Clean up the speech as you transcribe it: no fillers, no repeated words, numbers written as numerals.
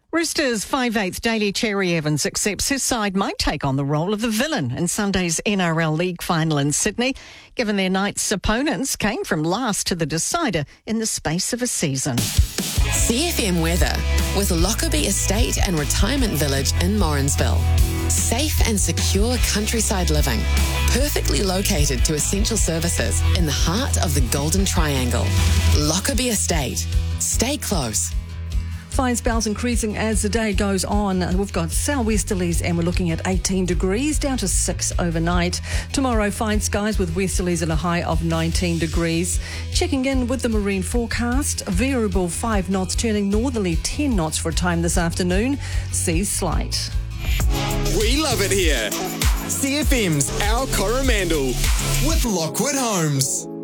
Roosters 5/8 Daly Cherry Evans accepts his side might take on the role of the villain in Sunday's NRL League final in Sydney, given their night's opponents came from last to the decider in the space of a season. CFM weather with Lockerbie Estate and Retirement Village in Morrinsville. Safe and secure countryside living, perfectly located to essential services in the heart of the Golden Triangle. Lockerbie Estate. Stay close. Fine spells increasing as the day goes on. We've got southwesterlies and we're looking at 18 degrees, down to 6 overnight. Tomorrow, fine skies with westerlies and a high of 19 degrees. Checking in with the marine forecast, variable 5 knots turning northerly 10 knots for a time this afternoon. Seas slight. We love it here. CFM's Our Coromandel with Lockwood Homes.